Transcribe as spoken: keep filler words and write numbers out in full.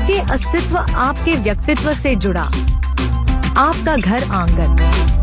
आपके अस्तित्व आपके व्यक्तित्व से जुड़ा। आपका घर आंगन।